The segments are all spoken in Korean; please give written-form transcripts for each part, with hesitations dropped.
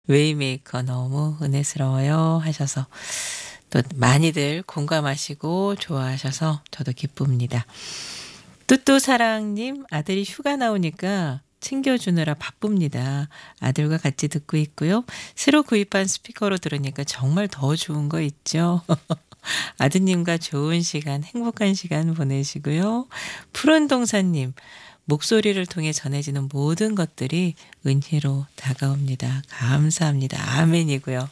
웨이메이커 너무 은혜스러워요 하셔서 또 많이들 공감하시고 좋아하셔서 저도 기쁩니다. 뚜뚜사랑님 아들이 휴가 나오니까 챙겨주느라 바쁩니다. 아들과 같이 듣고 있고요. 새로 구입한 스피커로 들으니까 정말 더 좋은 거 있죠. 아드님과 좋은 시간, 행복한 시간 보내시고요. 푸른동산님, 목소리를 통해 전해지는 모든 것들이 은혜로 다가옵니다. 감사합니다. 아멘이고요.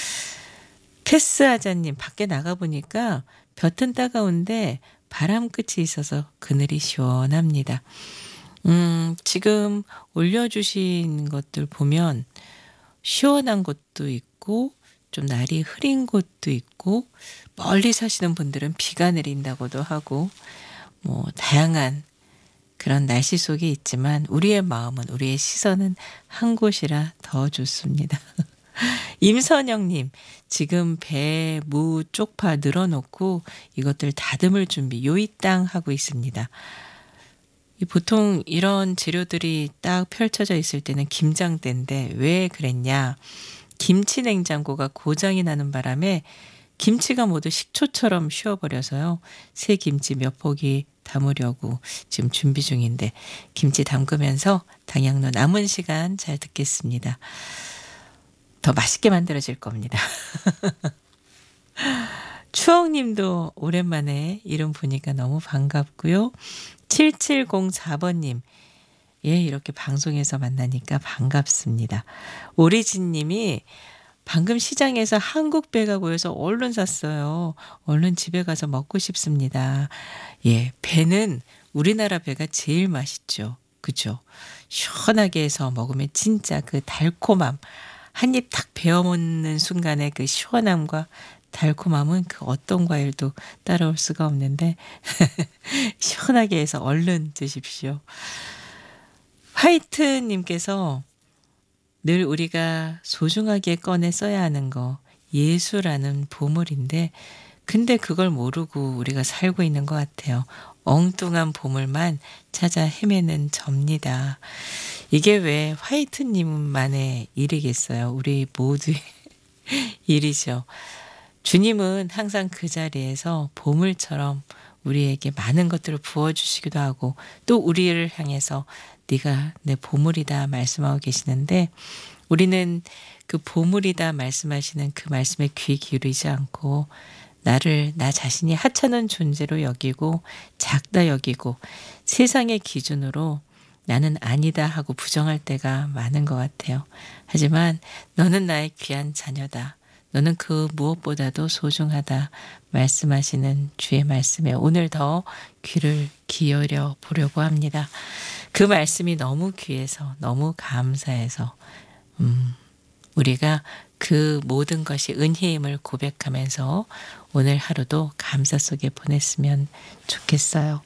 패스하자님, 밖에 나가보니까 볕은 따가운데 바람 끝이 있어서 그늘이 시원합니다. 지금 올려주신 것들 보면 시원한 곳도 있고 좀 날이 흐린 곳도 있고 멀리 사시는 분들은 비가 내린다고도 하고 뭐 다양한 그런 날씨 속에 있지만 우리의 마음은 우리의 시선은 한 곳이라 더 좋습니다. 임선영님 지금 배, 무, 쪽파 늘어놓고 이것들 다듬을 준비 요이땅 하고 있습니다. 보통 이런 재료들이 딱 펼쳐져 있을 때는 김장대인데 왜 그랬냐. 김치 냉장고가 고장이 나는 바람에 김치가 모두 식초처럼 쉬어버려서요. 새 김치 몇 포기 담으려고 지금 준비 중인데 김치 담그면서 당양로 남은 시간 잘 듣겠습니다. 더 맛있게 만들어질 겁니다. 추억님도 오랜만에 이름 보니까 너무 반갑고요. 7704번님 예 이렇게 방송에서 만나니까 반갑습니다. 오리진님이 방금 시장에서 한국 배가 보여서 얼른 샀어요. 얼른 집에 가서 먹고 싶습니다. 예, 배는 우리나라 배가 제일 맛있죠. 그죠? 시원하게 해서 먹으면 진짜 그 달콤함, 한 입 탁 베어 먹는 순간의 그 시원함과 달콤함은 그 어떤 과일도 따라올 수가 없는데 시원하게 해서 얼른 드십시오. 화이트님께서 늘 우리가 소중하게 꺼내 써야 하는 거 예수라는 보물인데 근데 그걸 모르고 우리가 살고 있는 것 같아요. 엉뚱한 보물만 찾아 헤매는 접니다. 이게 왜 화이트님만의 일이겠어요. 우리 모두의 일이죠. 주님은 항상 그 자리에서 보물처럼 우리에게 많은 것들을 부어주시기도 하고 또 우리를 향해서 네가 내 보물이다 말씀하고 계시는데 우리는 그 보물이다 말씀하시는 그 말씀에 귀 기울이지 않고 나를 나 자신이 하찮은 존재로 여기고 작다 여기고 세상의 기준으로 나는 아니다 하고 부정할 때가 많은 것 같아요. 하지만 너는 나의 귀한 자녀다. 너는 그 무엇보다도 소중하다 말씀하시는 주의 말씀에 오늘 더 귀를 기울여 보려고 합니다. 그 말씀이 너무 귀해서 너무 감사해서 우리가 그 모든 것이 은혜임을 고백하면서 오늘 하루도 감사 속에 보냈으면 좋겠어요.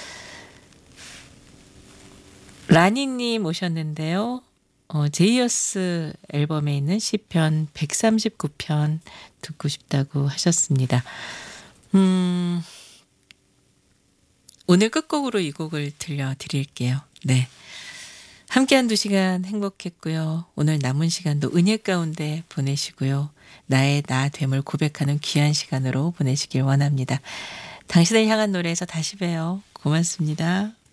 라니님 오셨는데요. 제이어스 앨범에 있는 시편 139편 듣고 싶다고 하셨습니다. 오늘 끝곡으로 이 곡을 들려드릴게요. 네. 함께한 2시간 행복했고요. 오늘 남은 시간도 은혜 가운데 보내시고요. 나의 나 됨을 고백하는 귀한 시간으로 보내시길 원합니다. 당신을 향한 노래에서 다시 봬요. 고맙습니다.